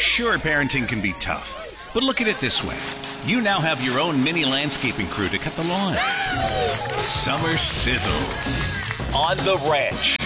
Sure, parenting can be tough, but look at it this way. You now have your own mini landscaping crew to cut the lawn. Summer sizzles on the ranch.